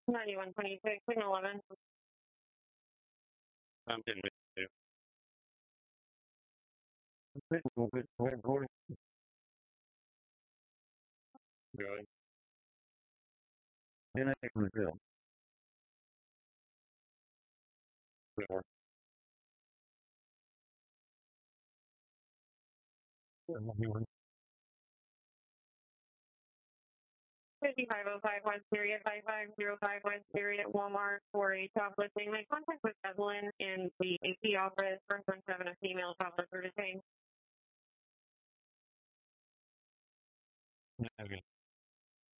9126, signal 11. I'm getting with you. Good. And I take from the field. Good. 5505 West Period 5505 West Period Walmart for a topless inmate. Contact with Evelyn in the AP office. 117, a female topless for detained. Okay.